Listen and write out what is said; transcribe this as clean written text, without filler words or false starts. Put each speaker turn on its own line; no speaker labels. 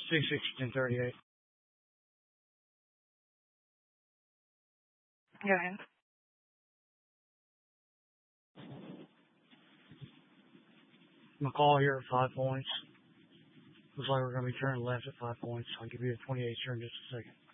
660 1038.
Go ahead.
McCall here at 5 points. Looks like we're going to be turning left at 5 points. I'll give you a 28 here in just a second.